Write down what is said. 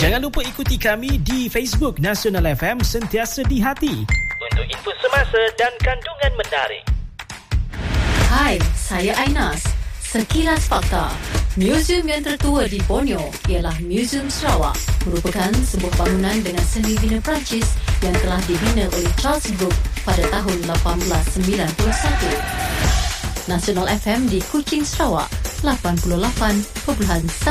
Jangan lupa ikuti kami di Facebook Nasional FM Sentiasa di Hati untuk info semasa dan kandungan menarik. Hai, saya Ainas. Sekilas fakta. Muzium yang tertua di Borneo ialah Muzium Sarawak, merupakan sebuah bangunan dengan seni bina Perancis yang telah dibina oleh Charles Brooke pada tahun 1891. Nasional FM di Kuching, Sarawak, 88.1